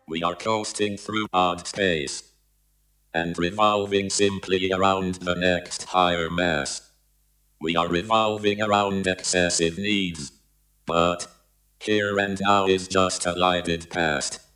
We are coasting through odd space and revolving simply around the next higher mass. We are revolving around excessive needs, but here and now is just a lighted past.